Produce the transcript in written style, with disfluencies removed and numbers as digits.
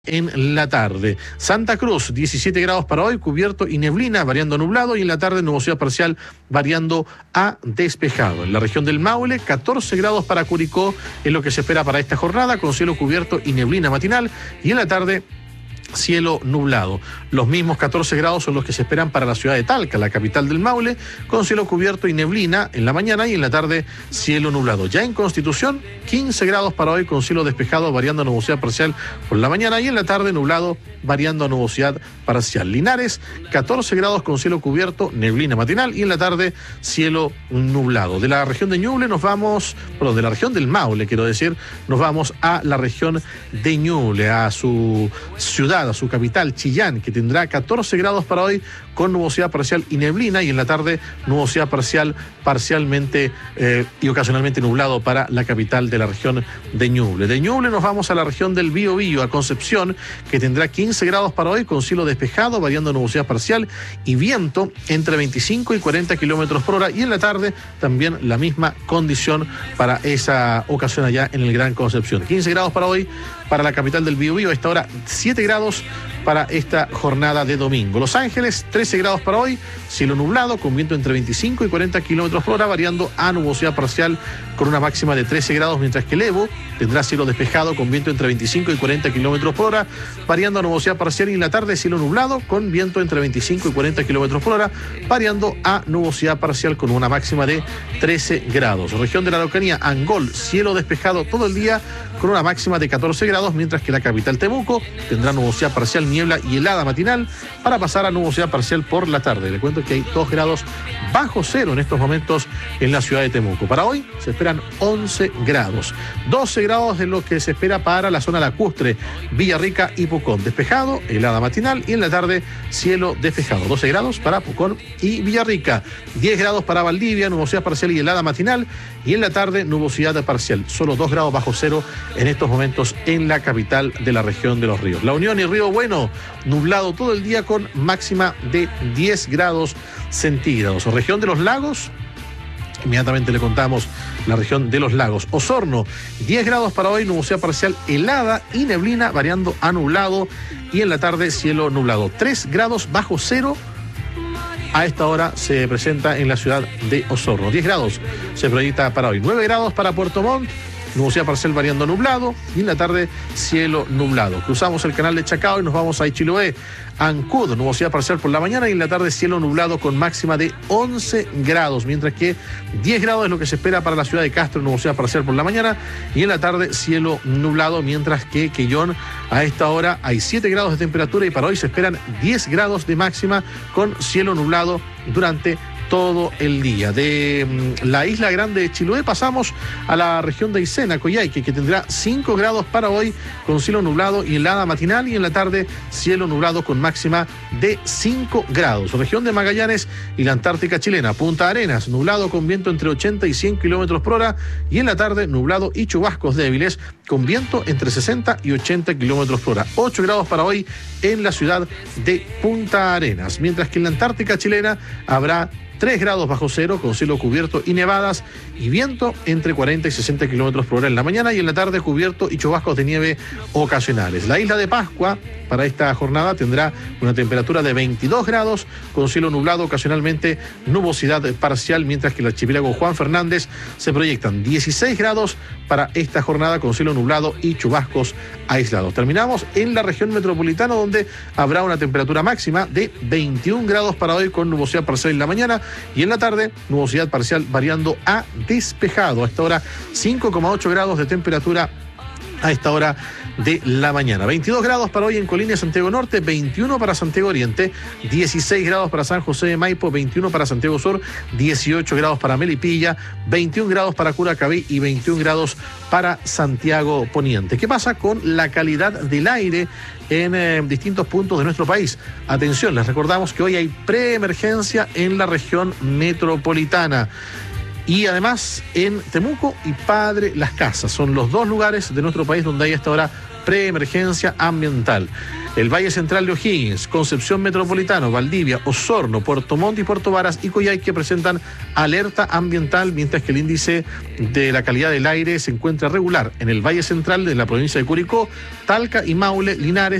En la tarde. Santa Cruz, 17 grados para hoy, cubierto y neblina, variando a nublado, y en la tarde nubosidad parcial, variando a despejado. En la región del Maule, 14 grados para Curicó, es lo que se espera para esta jornada, con cielo cubierto y neblina matinal, y en la tarde cielo nublado. Los mismos 14 grados son los que se esperan para la ciudad de Talca, la capital del Maule, con cielo cubierto y neblina en la mañana, y en la tarde cielo nublado. Ya en Constitución, 15 grados para hoy, con cielo despejado, variando a nubosidad parcial por la mañana, y en la tarde nublado, variando a nubosidad parcial. Linares, 14 grados con cielo cubierto, neblina matinal, y en la tarde cielo nublado. De la región de Ñuble nos vamos, de la región del Maule, quiero decir, nos vamos a la región de Ñuble, a su ciudad, a su capital, Chillán, que tendrá 14 grados para hoy, con nubosidad parcial y neblina, y en la tarde nubosidad parcial, parcialmente y ocasionalmente nublado para la capital de la región de Ñuble. De Ñuble nos vamos a la región del Biobío, a Concepción, que tendrá 15 grados para hoy, con cielo despejado, variando nubosidad parcial y viento entre 25 y 40 kilómetros por hora, y en la tarde también la misma condición para esa ocasión allá en el Gran Concepción. 15 grados para hoy para la capital del Biobío, a esta hora 7 grados para esta jornada de domingo. Los Ángeles, 13 grados para hoy, cielo nublado, con viento entre 25 y 40 kilómetros por hora, variando a nubosidad parcial con una máxima de 13 grados, mientras que Levo tendrá cielo despejado con viento entre 25 y 40 kilómetros por hora, variando a nubosidad parcial, y en la tarde cielo nublado con viento entre 25 y 40 kilómetros por hora, variando a nubosidad parcial con una máxima de 13 grados. Región de la Araucanía, Angol, cielo despejado todo el día con una máxima de 14 grados, mientras que la capital Temuco tendrá nubosidad parcial, niebla y helada matinal, para pasar a nubosidad parcial por la tarde. Le cuento que hay 2 grados bajo cero en estos momentos en la ciudad de Temuco. Para hoy se esperan 11 grados. 12 grados es lo que se espera para la zona lacustre, Villarrica y Pucón. Despejado, helada matinal, y en la tarde cielo despejado. 12 grados para Pucón y Villarrica. 10 grados para Valdivia, nubosidad parcial y helada matinal, y en la tarde nubosidad parcial. Solo 2 grados bajo cero en estos momentos en la capital de la región de Los Ríos. La Unión y Río Bueno, nublado todo el día con máxima de 10 grados centígrados. Región de los Lagos, inmediatamente le contamos la región de los Lagos. Osorno, 10 grados para hoy, nubosidad parcial, helada y neblina, variando a nublado, y en la tarde cielo nublado. 3 grados bajo cero a esta hora se presenta en la ciudad de Osorno. 10 grados se proyecta para hoy. 9 grados para Puerto Montt, nubosidad parcial variando nublado, y en la tarde cielo nublado. Cruzamos el canal de Chacao y nos vamos a Ichiloé. Ancud, nubosidad parcial por la mañana, y en la tarde cielo nublado con máxima de 11 grados, mientras que 10 grados es lo que se espera para la ciudad de Castro, nubosidad parcial por la mañana, y en la tarde cielo nublado, mientras que Quellón a esta hora hay 7 grados de temperatura, y para hoy se esperan 10 grados de máxima con cielo nublado durante todo el día. De la isla grande de Chiloé pasamos a la región de Aysén, Coyhaique, que tendrá 5 grados para hoy con cielo nublado y helada matinal, y en la tarde cielo nublado con máxima de 5 grados. Región de Magallanes y la Antártica chilena, Punta Arenas, nublado con viento entre 80 y 100 kilómetros por hora, y en la tarde nublado y chubascos débiles con viento entre 60 y 80 kilómetros por hora. 8 grados para hoy en la ciudad de Punta Arenas, mientras que en la Antártica chilena habrá 3 grados bajo cero, con cielo cubierto y nevadas, y viento entre 40 y 60 kilómetros por hora en la mañana, y en la tarde cubierto y chubascos de nieve ocasionales. La isla de Pascua para esta jornada tendrá una temperatura de 22 grados, con cielo nublado, ocasionalmente nubosidad parcial, mientras que el archipiélago Juan Fernández se proyectan 16 grados para esta jornada, con cielo nublado y chubascos aislados. Terminamos en la región metropolitana, donde habrá una temperatura máxima de 21 grados para hoy, con nubosidad parcial en la mañana, y en la tarde nubosidad parcial variando a despejado. A esta hora 5,8 grados de temperatura a esta hora de la mañana. 22 grados para hoy en Colina y Santiago Norte, 21 para Santiago Oriente, 16 grados para San José de Maipo, 21 para Santiago Sur, 18 grados para Melipilla, 21 grados para Curacaví y 21 grados para Santiago Poniente. ¿Qué pasa con la calidad del aire en distintos puntos de nuestro país? Atención, les recordamos que hoy hay preemergencia en la región metropolitana. Y además en Temuco y Padre Las Casas. Son los 2 lugares de nuestro país donde hay hasta ahora preemergencia ambiental. El Valle Central de O'Higgins, Concepción Metropolitano, Valdivia, Osorno, Puerto Montt y Puerto Varas y Coyhaique presentan alerta ambiental, mientras que el índice de la calidad del aire se encuentra regular en el Valle Central de la provincia de Curicó, Talca y Maule, Linares,